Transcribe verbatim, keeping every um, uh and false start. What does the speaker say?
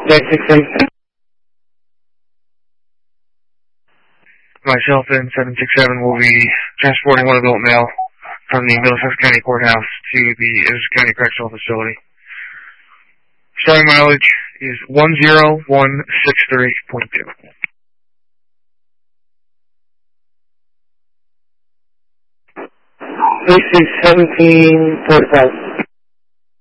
nine six seven. Myself and seven six seven will be transporting one adult male from the Middlesex County Courthouse to the Edwards County Correctional Facility. Starting mileage is one zero one six three point two. Three six seventeen forty five.